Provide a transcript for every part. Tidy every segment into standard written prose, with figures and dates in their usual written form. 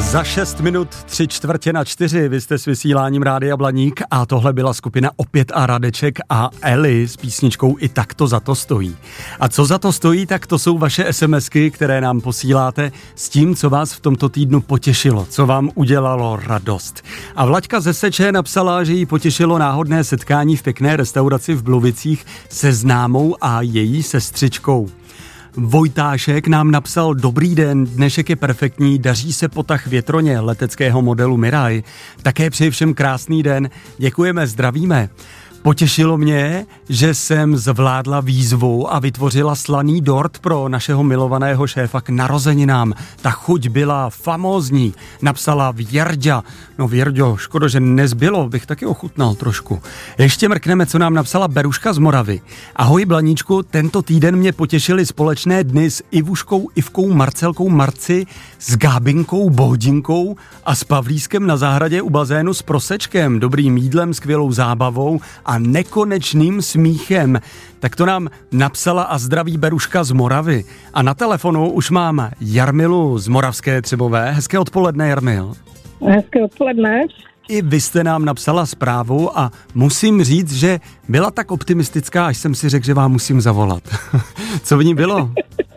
Za 6 minut 3/4 vy jste s vysíláním Rádia Blaník a tohle byla skupina Opět a Radeček a Eli s písničkou I tak to za to stojí. A co za to stojí, tak to jsou vaše SMSky, které nám posíláte s tím, co vás v tomto týdnu potěšilo, co vám udělalo radost. A Vlaďka ze Seče napsala, že jí potěšilo náhodné setkání v pěkné restauraci v Bluvicích se známou a její sestřičkou. Vojtášek nám napsal: dobrý den, dnešek je perfektní, daří se potah větroně leteckého modelu Mirai. Také přeji všem krásný den, děkujeme, zdravíme. Potěšilo mě, že jsem zvládla výzvu a vytvořila slaný dort pro našeho milovaného šéfa k narozeninám. Ta chuť byla famózní, napsala Věrďa. No Věrďo, škoda, že nezbylo, bych taky ochutnal trošku. Ještě mrkneme, co nám napsala Beruška z Moravy. Ahoj Blaníčku, tento týden mě potěšily společné dny s Ivuškou, Ivkou, Marcelkou, Marci, s Gábinkou, Bohdinkou a s Pavlískem na zahradě u bazénu s prosečkem, dobrým jídlem, skvělou zábavou a nekonečným smíchem. Tak to nám napsala a zdraví Beruška z Moravy. A na telefonu už mám Jarmilu z Moravské Třebové. Hezké odpoledne, Jarmil. Hezké odpoledne. I vy jste nám napsala zprávu a musím říct, že byla tak optimistická, až jsem si řekl, že vám musím zavolat. Co v ní bylo?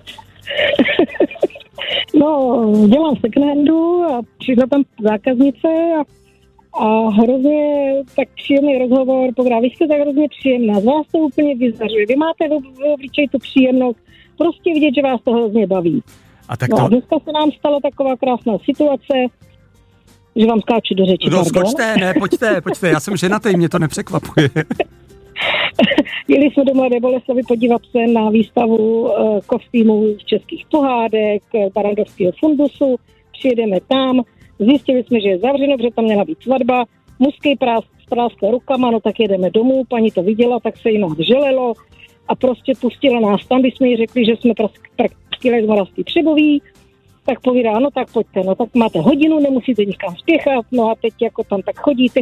No, dělám second-handu a přišla tam zákaznice a hrozně tak příjemný rozhovor, vy jste tak hrozně příjemná, z vás to úplně vyzařuje, vy máte v obličeji tu příjemnost, prostě vidět, že vás to hrozně baví. A tak to... No a dneska se nám stala taková krásná situace, že vám skáču do řeči. No skočte, ne, pojďte, já jsem ženatý, mě to nepřekvapuje. Jeli jsme do Mladé Boleslavi podívat se na výstavu kostýmů z českých pohádek, Barandovského fundusu, přijedeme tam, zjistili jsme, že je zavřeno, protože tam měla být svatba, mužský práskl rukama, no tak jedeme domů, paní to viděla, tak se jí nás želelo a prostě pustila nás tam, když jsme jí řekli, že jsme prakticky z Moravský Třebový, tak povídá, no tak pojďte, no tak máte hodinu, nemusíte nikam spěchat, no a teď jako tam tak chodíte,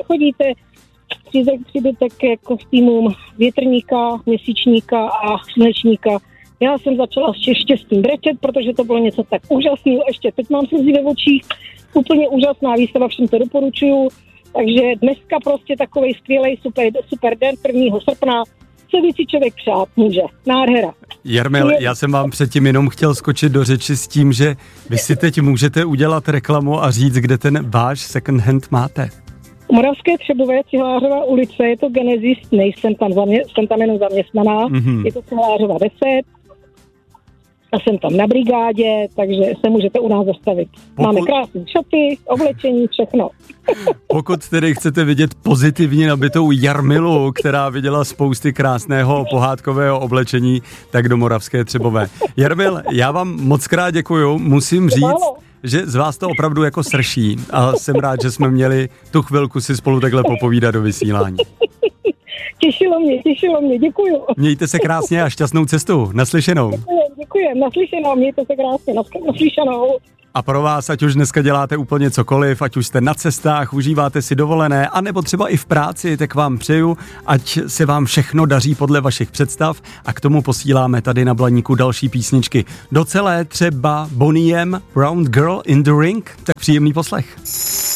přijdete ke kostýmům větrníka, měsíčníka a slunečníka. Já jsem začala štěstím brečet, protože to bylo něco tak úžasného, ještě teď mám slzy ve očích, úplně úžasná výstava, všem to doporučuju, takže dneska prostě takovej skvělej super den 1. srpna, co by si člověk přát může, nádhera. Jarmil, já jsem vám předtím jenom chtěl skočit do řeči s tím, že vy si teď můžete udělat reklamu a říct, kde ten váš second hand máte. Moravské Třebové, Cihlářova ulice, je to Genesis, jsem tam jenom zaměstnaná, Je to Cihlářova 10 a jsem tam na brigádě, takže se můžete u nás zastavit. Máme krásné šaty, oblečení, všechno. Pokud tedy chcete vidět pozitivně nabitou Jarmilu, která viděla spousty krásného pohádkového oblečení, tak do Moravské Třebové. Jarmil, já vám moc krát děkuju, musím říct, že z vás to opravdu jako srší a jsem rád, že jsme měli tu chvilku si spolu takhle popovídat do vysílání. Těšilo mě, děkuju. Mějte se krásně a šťastnou cestu. Naslyšenou. Děkujem, naslyšenou, mějte se krásně, naslyšenou. A pro vás, ať už dneska děláte úplně cokoliv, ať už jste na cestách, užíváte si dovolené, anebo třeba i v práci, tak vám přeju, ať se vám všechno daří podle vašich představ a k tomu posíláme tady na Blaníku další písničky. Docelé třeba Bonnie M, Round Girl in the Ring, tak příjemný poslech.